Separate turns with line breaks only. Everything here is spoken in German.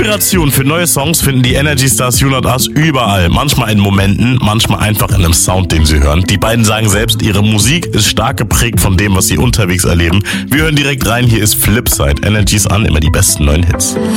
Inspiration für neue Songs finden die Energy Stars You Not Us überall. Manchmal in Momenten, manchmal einfach in einem Sound, den sie hören. Die beiden sagen selbst, ihre Musik ist stark geprägt von dem, was sie unterwegs erleben. Wir hören direkt rein, hier ist Flipside. Energies an, immer die besten neuen Hits.